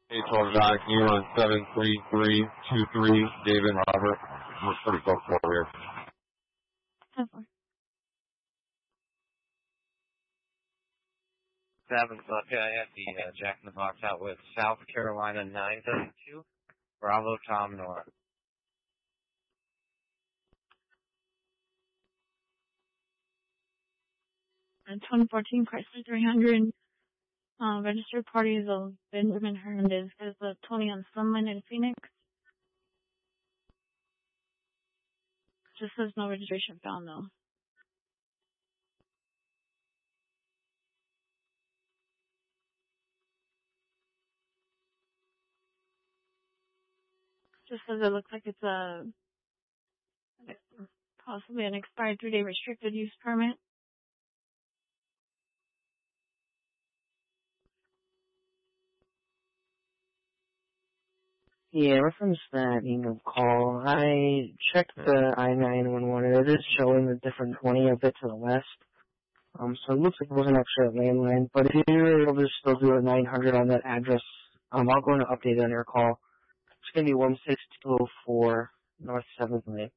812 Zonic, you on 73323, David Robert. We're pretty close to over here. 7, okay, I have the Jack in the Box out with South Carolina 932, Bravo Tom Nora. And 2014 Chrysler 300, registered parties of Benjamin Hernandez as the 20 on Sunland in Phoenix. Just says no registration found though. Just says it looks like it's possibly an expired 3-day restricted use permit. Yeah, reference that email call. I checked the I-911. It is showing a different 20 a bit to the west. So it looks like it wasn't actually a landline. But if you're able to still do a 900 on that address, I'll go and update it on your call. It's going to be 16204 North 7th Lane.